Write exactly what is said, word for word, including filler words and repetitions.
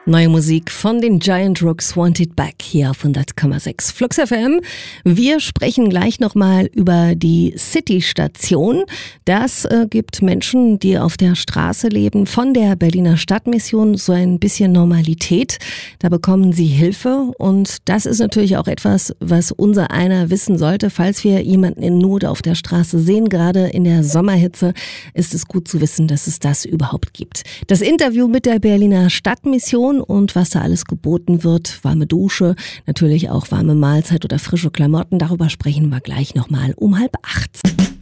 Neue Musik von den Giant Rooks, Wanted Back hier auf hundert Komma sechs Flux F M. Wir sprechen gleich nochmal über die City-Station. Das äh, gibt Menschen, die auf der Straße leben, von der Berliner Stadtmission so ein bisschen Normalität. Da bekommen sie Hilfe und das ist natürlich auch etwas, was unser einer wissen sollte. Falls wir jemanden in Not auf der Straße sehen, gerade in der Sommerhitze, ist es gut zu wissen, dass es das überhaupt gibt. Das Interview mit der Berliner Stadtmission und was da alles geboten wird, warme Dusche, natürlich auch warme Mahlzeit oder frische Klamotten, darüber sprechen wir gleich nochmal um halb acht.